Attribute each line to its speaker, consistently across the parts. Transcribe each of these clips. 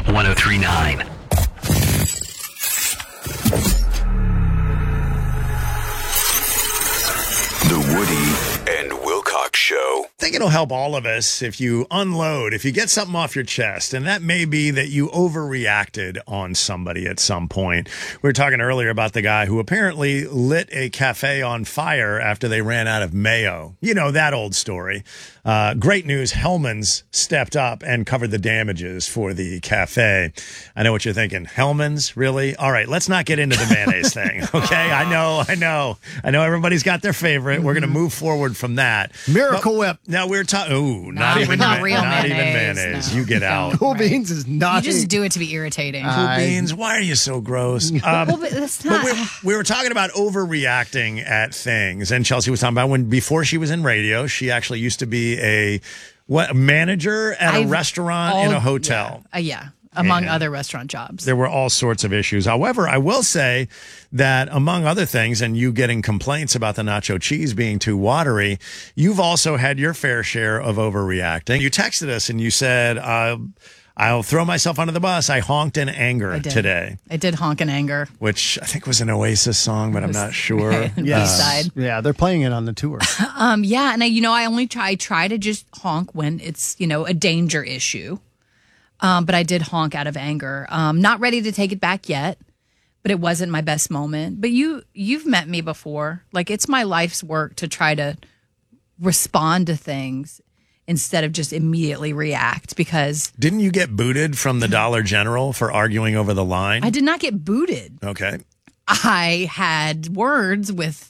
Speaker 1: 1039.
Speaker 2: The Woody and Wilcox Show.
Speaker 3: I think it'll help all of us if you unload, if you get something off your chest. And that may be that you overreacted on somebody at some point. We were talking earlier about the guy who apparently lit a cafe on fire after they ran out of mayo. You know, that old story. Great news. Hellman's stepped up and covered the damages for the cafe. I know what you're thinking. Hellman's? Really? All right, let's not get into the mayonnaise thing. Okay. I know everybody's got their favorite. We're going to move forward from that.
Speaker 4: Miracle Whip.
Speaker 3: Now we're talking. Ooh, not even mayonnaise.
Speaker 5: No.
Speaker 3: You get out.
Speaker 4: Cool Beans is not.
Speaker 5: You just do it to be irritating.
Speaker 3: Cool Beans. Why are you so gross?
Speaker 5: Well, but that's not.
Speaker 3: But we were talking about overreacting at things, and Chelsea was talking about before she was in radio, she actually used to be a manager at a restaurant in a hotel.
Speaker 5: Yeah. Among other restaurant jobs.
Speaker 3: There were all sorts of issues. However, I will say that among other things, and you getting complaints about the nacho cheese being too watery, you've also had your fair share of overreacting. You texted us and you said, I'll throw myself under the bus. I honked in anger today.
Speaker 5: I did honk in anger.
Speaker 3: Which I think was an Oasis song, but I'm not sure.
Speaker 5: Yes.
Speaker 4: Yeah, they're playing it on the tour.
Speaker 5: Yeah, and I try to just honk when it's, a danger issue. But I did honk out of anger. Not ready to take it back yet, but it wasn't my best moment. But you've met me before. Like, it's my life's work to try to respond to things instead of just immediately react, because...
Speaker 3: Didn't you get booted from the Dollar General for arguing over the line?
Speaker 5: I did not get booted.
Speaker 3: Okay.
Speaker 5: I had words with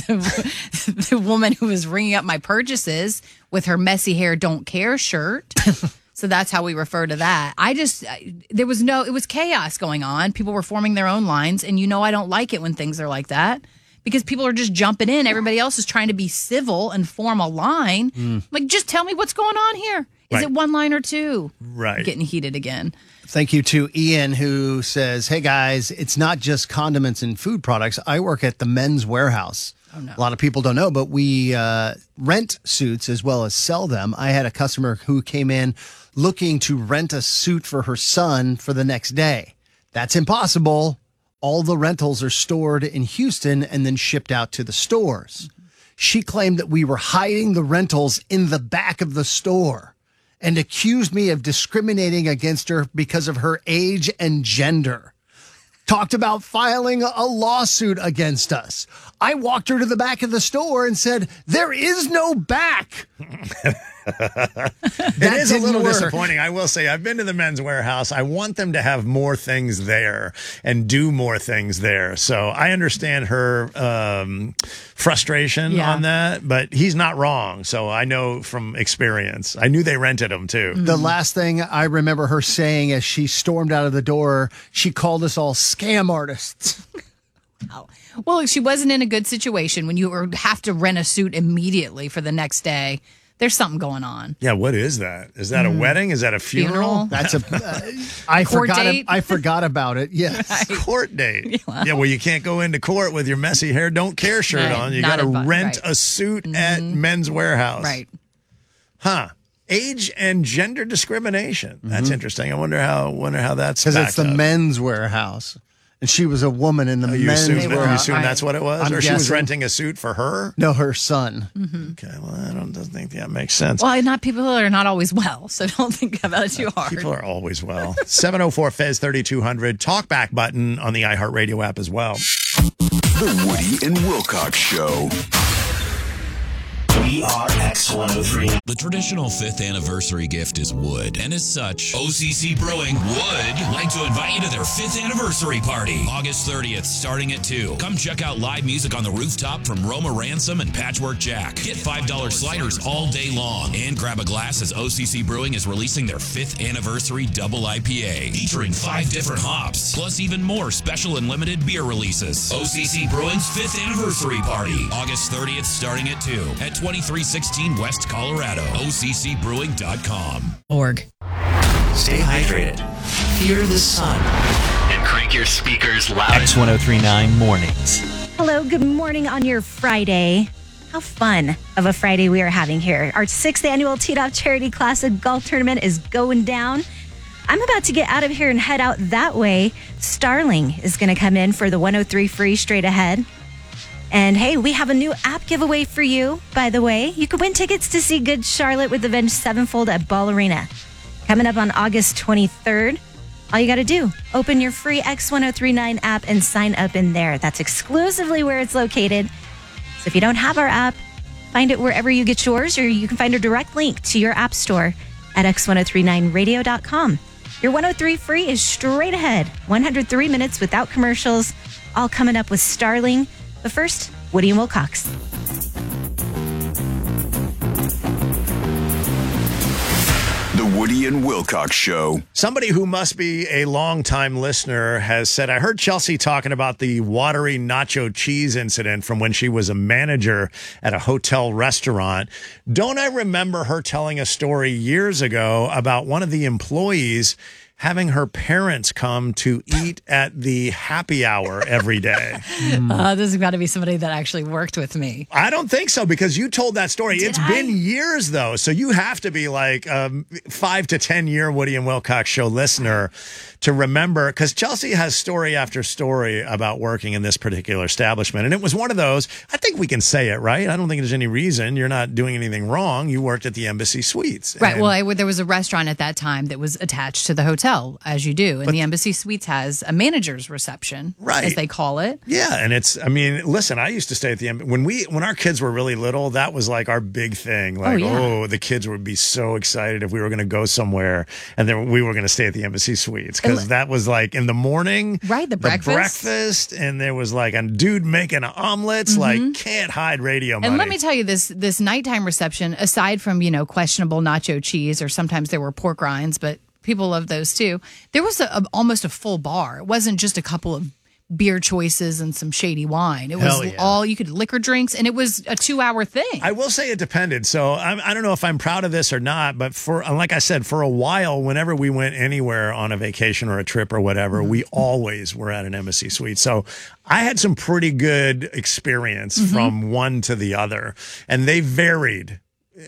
Speaker 5: the woman who was ringing up my purchases with her messy hair don't care shirt. So that's how we refer to that. It was chaos going on. People were forming their own lines. And I don't like it when things are like that, because people are just jumping in. Everybody else is trying to be civil and form a line. Like, just tell me what's going on here. Is it one line or two?
Speaker 3: Right.
Speaker 5: I'm getting heated again.
Speaker 4: Thank you to Ian, who says, hey, guys, it's not just condiments and food products. I work at the Men's Warehouse.
Speaker 5: Oh, no.
Speaker 4: A lot of people don't know, but we rent suits as well as sell them. I had a customer who came in looking to rent a suit for her son for the next day. That's impossible. All the rentals are stored in Houston and then shipped out to the stores. She claimed that we were hiding the rentals in the back of the store and accused me of discriminating against her because of her age and gender. Talked about filing a lawsuit against us. I walked her to the back of the store and said, there is no back.
Speaker 3: It is a little disappointing. I will say, I've been to the Men's Warehouse. I want them to have more things there and do more things there. So I understand her frustration on that, but he's not wrong. So I know from experience. I knew they rented them too.
Speaker 4: The last thing I remember her saying as she stormed out of the door, she called us all scam artists.
Speaker 5: Wow. Well, she wasn't in a good situation when you have to rent a suit immediately for the next day. There's something going on.
Speaker 3: Yeah, what is that? Is that a wedding? Is that a funeral?
Speaker 4: That's I forgot about it. Yes.
Speaker 3: Right. Court date. Yeah, well, you can't go into court with your messy hair don't care shirt on. You got to rent a suit at Men's Warehouse.
Speaker 5: Right.
Speaker 3: Huh. Age and gender discrimination. That's interesting. I wonder how that's
Speaker 4: because it's the
Speaker 3: up.
Speaker 4: Men's Warehouse. And she was a woman in the men's warehouse.
Speaker 3: You assume that's what it was? Or she was renting a suit for her?
Speaker 4: No, her son.
Speaker 3: Okay, well, I don't think that makes sense.
Speaker 5: Well, people are not always well, so don't think about it too hard.
Speaker 3: People are always well. 704-FEZ-3200. Talkback button on the iHeartRadio app as well.
Speaker 2: The Woody and Wilcox Show.
Speaker 1: WRX 103.
Speaker 6: The traditional 5th anniversary gift is wood, and as such, OCC Brewing would like to invite you to their 5th anniversary party, August 30th, starting at 2. Come check out live music on the rooftop from Roma Ransom and Patchwork Jack. Get $5 sliders all day long, and grab a glass as OCC Brewing is releasing their 5th anniversary double IPA, featuring 5 different hops, plus even more special and limited beer releases. OCC Brewing's 5th anniversary party, August 30th, starting at 2, at 2316 West Colorado. OCCbrewing.com.
Speaker 1: Org. Stay hydrated. Fear the sun. And crank your speakers loud. X1039 mornings.
Speaker 7: Hello, good morning on your Friday. How fun of a Friday we are having here. Our 6th annual Tee Off Charity Classic Golf Tournament is going down. I'm about to get out of here and head out that way. Starling is going to come in for the 103 free straight ahead. And hey, we have a new app giveaway for you, by the way. You could win tickets to see Good Charlotte with Avenged Sevenfold at Ball Arena. Coming up on August 23rd. All you got to do, open your free X1039 app and sign up in there. That's exclusively where it's located. So if you don't have our app, find it wherever you get yours, or you can find a direct link to your app store at x1039radio.com. Your 103 free is straight ahead. 103 minutes without commercials, all coming up with Starling. But first, Woody and Wilcox.
Speaker 2: The Woody and Wilcox Show.
Speaker 3: Somebody who must be a longtime listener has said, I heard Chelsea talking about the watery nacho cheese incident from when she was a manager at a hotel restaurant. Don't I remember her telling a story years ago about one of the employees having her parents come to eat at the happy hour every day?
Speaker 5: This has got to be somebody that actually worked with me.
Speaker 3: I don't think so, because you told that story. It's been years, though, so you have to be like a 5 to 10 year Woody and Wilcox Show listener to remember, because Chelsea has story after story about working in this particular establishment. And it was one of those, I think we can say it, right? I don't think there's any reason. You're not doing anything wrong. You worked at the Embassy Suites.
Speaker 5: Right. Well, there was a restaurant at that time that was attached to the hotel, as you do. And the Embassy Suites has a manager's reception,
Speaker 3: right,
Speaker 5: as they call it.
Speaker 3: Yeah. And it's, I mean, listen, I used to stay at the when our kids were really little, that was like our big thing. Like, the kids would be so excited if we were going to go somewhere and then we were going to stay at the Embassy Suites, because that was like in the morning,
Speaker 5: right? The breakfast,
Speaker 3: and there was like a dude making omelets, like can't hide radio money.
Speaker 5: And let me tell you, this nighttime reception, aside from questionable nacho cheese, or sometimes there were pork rinds, but people love those too. There was almost a full bar. It wasn't just a couple of beer choices and some shady wine. It was all, you could liquor drinks, and it was a 2-hour thing.
Speaker 3: I will say it depended. So I don't know if I'm proud of this or not, but like I said, for a while, whenever we went anywhere on a vacation or a trip or whatever, we always were at an Embassy Suite. So I had some pretty good experience from one to the other, and they varied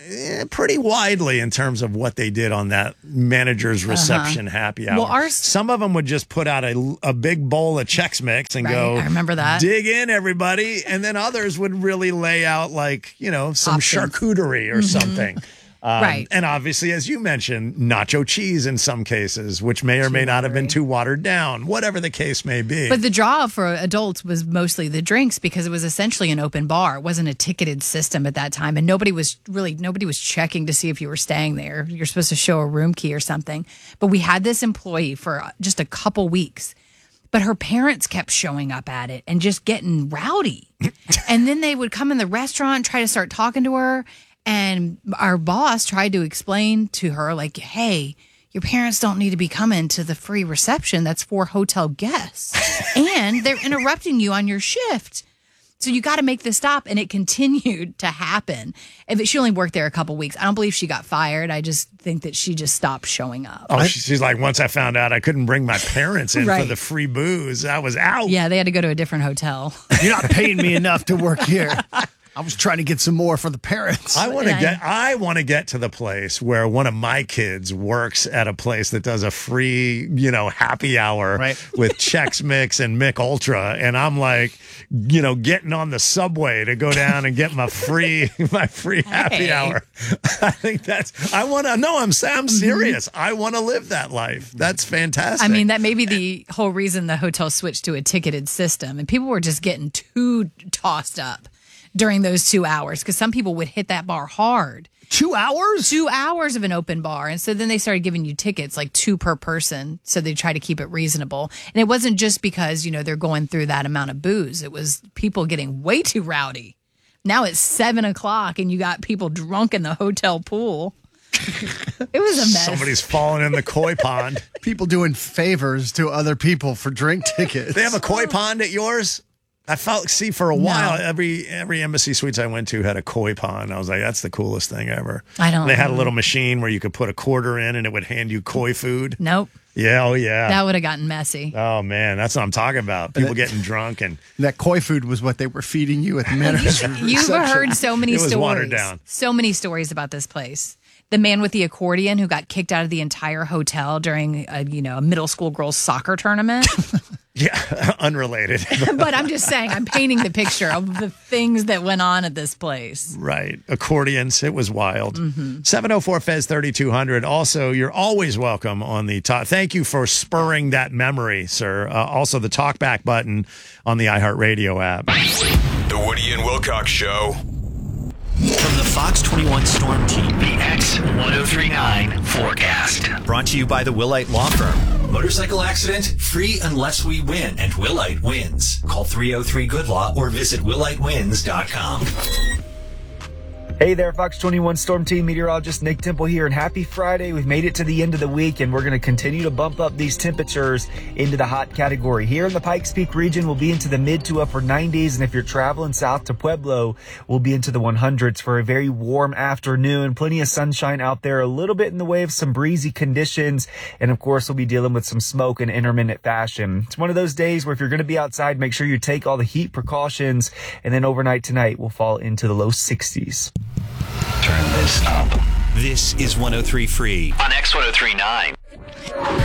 Speaker 3: pretty widely in terms of what they did on that manager's reception happy hour.
Speaker 5: Well,
Speaker 3: some of them would just put out a big bowl of Chex Mix and go,
Speaker 5: I remember that.
Speaker 3: Dig in, everybody. And then others would really lay out like, some charcuterie or something.
Speaker 5: Right.
Speaker 3: And obviously, as you mentioned, nacho cheese in some cases, which may or may not have been too watered down, whatever the case may be.
Speaker 5: But the draw for adults was mostly the drinks, because it was essentially an open bar. It wasn't a ticketed system at that time. And nobody was checking to see if you were staying there. You're supposed to show a room key or something. But we had this employee for just a couple weeks. But her parents kept showing up at it and just getting rowdy. And then they would come in the restaurant and try to start talking to her. And our boss tried to explain to her, like, hey, your parents don't need to be coming to the free reception. That's for hotel guests. And they're interrupting you on your shift. So you got to make this stop. And it continued to happen. And she only worked there a couple weeks. I don't believe she got fired. I just think that she just stopped showing up.
Speaker 3: Oh, she's like, once I found out I couldn't bring my parents in for the free booze, I was out.
Speaker 5: Yeah, they had to go to a different hotel.
Speaker 4: You're not paying me enough to work here. I was trying to get some more for the parents.
Speaker 3: I want to get to the place where one of my kids works at a place that does a free, happy hour with Chex Mix and Mick Ultra, and I'm like, getting on the subway to go down and get my free happy hour. I think I'm serious. I want to live that life. That's fantastic.
Speaker 5: I mean, that may be the whole reason the hotel switched to a ticketed system, and people were just getting too tossed up during those 2 hours, because some people would hit that bar hard.
Speaker 4: 2 hours?
Speaker 5: 2 hours of an open bar. And so then they started giving you tickets, like 2 per person. So they try to keep it reasonable. And it wasn't just because, they're going through that amount of booze. It was people getting way too rowdy. Now it's 7:00 and you got people drunk in the hotel pool. It was a mess.
Speaker 3: Somebody's falling in the koi pond.
Speaker 4: People doing favors to other people for drink tickets.
Speaker 3: They have a koi pond at yours? I for a while, every Embassy Suites I went to had a koi pond. I was like, that's the coolest thing ever. They had a little machine where you could put a quarter in and it would hand you koi food.
Speaker 5: Nope.
Speaker 3: Yeah, oh yeah.
Speaker 5: That would have gotten messy.
Speaker 3: Oh man, that's what I'm talking about. People getting drunk, and
Speaker 4: that koi food was what they were feeding you at the manager's reception.
Speaker 5: You've heard so many stories.
Speaker 3: It was watered down.
Speaker 5: So many stories about this place. the man with the accordion who got kicked out of the entire hotel during a middle school girls soccer tournament.
Speaker 3: Yeah, unrelated.
Speaker 5: But I'm just saying, I'm painting the picture of the things that went on at this place.
Speaker 3: Right. Accordions. It was wild. 704-FEZ-3200. Also, you're always welcome on the talk. Thank you for spurring that memory, sir. Also, the talkback button on the iHeartRadio app.
Speaker 2: The Woody and Wilcox Show.
Speaker 1: From the Fox 21 Storm Team, the X1039 forecast. Brought to you by the Willite Law Firm. Motorcycle accident, free unless we win, and Willite wins. Call 303-GOOD-LAW or visit willitewins.com.
Speaker 8: Hey there, Fox 21 Storm Team meteorologist Nick Temple here, and happy Friday. We've made it to the end of the week, and we're going to continue to bump up these temperatures into the hot category. Here in the Pikes Peak region, we'll be into the mid to upper 90s, and if you're traveling south to Pueblo, we'll be into the 100s for a very warm afternoon. Plenty of sunshine out there, a little bit in the way of some breezy conditions, and of course, we'll be dealing with some smoke in intermittent fashion. It's one of those days where if you're going to be outside, make sure you take all the heat precautions, and then overnight tonight, we'll fall into the low 60s.
Speaker 1: Turn this up. This is 103 Free on X1039.